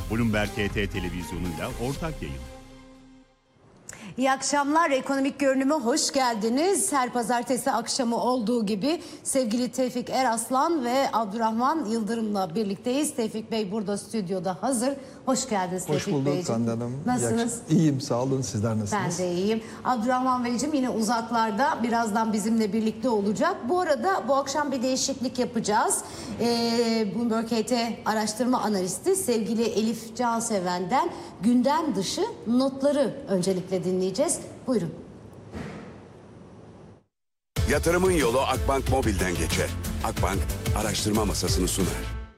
Bloomberg HT televizyonuyla ortak yayın. İyi akşamlar. Ekonomik Görünüm'e hoş geldiniz. Her pazartesi akşamı olduğu gibi sevgili Tevfik Eraslan ve Abdurrahman Yıldırım'la birlikteyiz. Tevfik Bey burada stüdyoda hazır. Hoş geldiniz Tevfik Beyciğim. Hoş bulduk Hande Hanım. Nasılsınız? İyiyim, sağ olun. Sizler nasılsınız? Ben de iyiyim. Abdurrahman Beyciğim yine uzaklarda, birazdan bizimle birlikte olacak. Bu arada bu akşam bir değişiklik yapacağız. Bloomberg HT araştırma analisti sevgili Elif Canseven'den gündem dışı notları öncelikle dinleyeceğiz. Buyurun. Yatırımın yolu Akbank Mobil'den geçer. Akbank araştırma masasını sunar.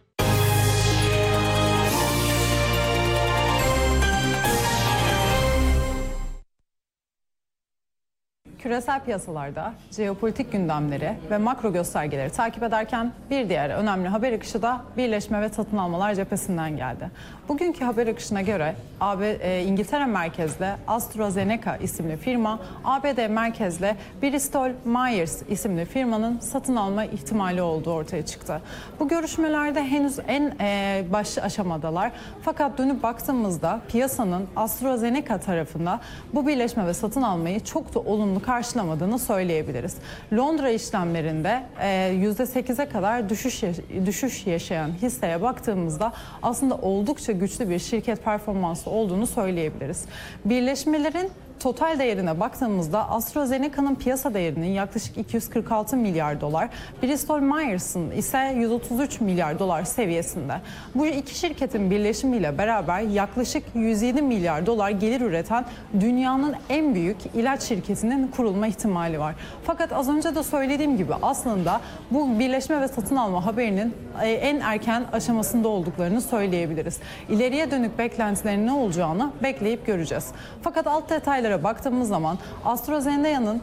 Küresel piyasalarda jeopolitik gündemleri ve makro göstergeleri takip ederken bir diğer önemli haber akışı da birleşme ve satın almalar cephesinden geldi. Bugünkü haber akışına göre İngiltere merkezli AstraZeneca isimli firma, ABD merkezli Bristol Myers isimli firmanın satın alma ihtimali olduğu ortaya çıktı. Bu görüşmelerde henüz en baş aşamadalar. Fakat dönüp baktığımızda piyasanın AstraZeneca tarafında bu birleşme ve satın almayı çok da olumlu karşılamadığını söyleyebiliriz. Londra işlemlerinde %8'e kadar düşüş yaşayan hisseye baktığımızda aslında oldukça güçlü bir şirket performansı olduğunu söyleyebiliriz. Birleşmelerin total değerine baktığımızda AstraZeneca'nın piyasa değerinin yaklaşık 246 milyar dolar, Bristol Myers'ın ise 133 milyar dolar seviyesinde. Bu iki şirketin birleşimiyle beraber yaklaşık 107 milyar dolar gelir üreten dünyanın en büyük ilaç şirketinin kurulma ihtimali var. Fakat az önce de söylediğim gibi aslında bu birleşme ve satın alma haberinin en erken aşamasında olduklarını söyleyebiliriz. İleriye dönük beklentilerin ne olacağını bekleyip göreceğiz. Fakat alt detaylara baktığımız zaman AstraZeneca'nın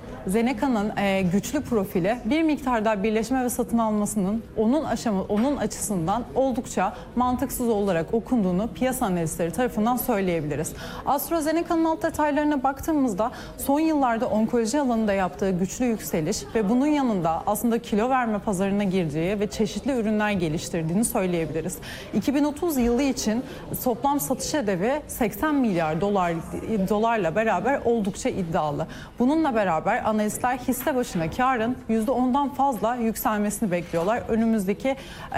güçlü profili bir miktar daha birleşme ve satın almasının onun açısından oldukça mantıksız olarak okunduğunu piyasa analistleri tarafından söyleyebiliriz. AstraZeneca'nın alt detaylarına baktığımızda son yıllarda onkoloji alanında yaptığı güçlü yükseliş ve bunun yanında aslında kilo verme pazarına girdiği ve çeşitli ürünler geliştirdiğini söyleyebiliriz. 2030 yılı için toplam satış hedefi 80 milyar dolarla beraber oldukça iddialı. Bununla beraber analistler hisse başına karın %10'dan fazla yükselmesini bekliyorlar önümüzdeki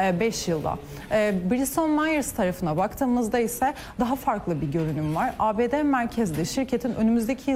5 yılda. Bristol Myers tarafına baktığımızda ise daha farklı bir görünüm var. ABD merkezli şirketin önümüzdeki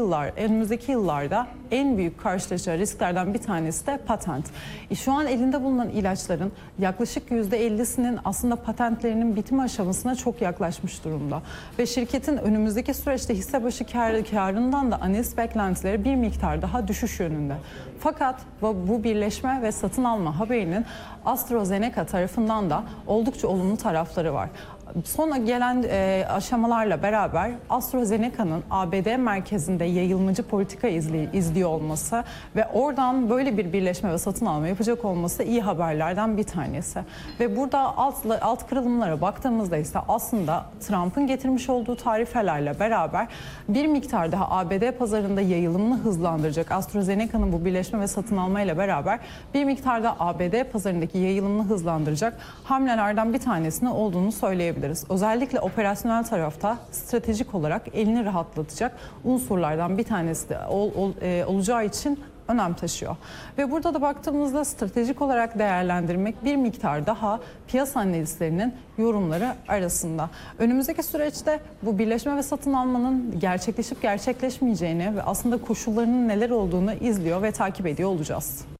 yıllarda en büyük karşılaşacağı risklerden bir tanesi de patent. Şu an elinde bulunan ilaçların yaklaşık %50'sinin aslında patentlerinin bitme aşamasına çok yaklaşmış durumda. Ve şirketin önümüzdeki süreçte hisse başı karından da analist beklentileri bir miktar daha düşüş yönünde. Fakat bu birleşme ve satın alma haberinin AstraZeneca tarafından da oldukça olumlu tarafları var. Son gelen aşamalarla beraber AstraZeneca'nın ABD merkezinde yayılmacı politika izliyor olması ve oradan böyle bir birleşme ve satın alma yapacak olması iyi haberlerden bir tanesi. Ve burada alt kırılımlara baktığımızda ise aslında Trump'ın getirmiş olduğu tarifelerle beraber bir miktar daha ABD pazarında yayılımını hızlandıracak AstraZeneca'nın bu birleşme ve satın almayla beraber bir miktar da ABD pazarındaki yayılımını hızlandıracak hamlelerden bir tanesini olduğunu söyleyebiliriz. Özellikle operasyonel tarafta stratejik olarak elini rahatlatacak unsurlardan bir tanesi de olacağı için önem taşıyor. Ve burada da baktığımızda stratejik olarak değerlendirmek bir miktar daha piyasa analistlerinin yorumları arasında. Önümüzdeki süreçte bu birleşme ve satın almanın gerçekleşip gerçekleşmeyeceğini ve aslında koşullarının neler olduğunu izliyor ve takip ediyor olacağız.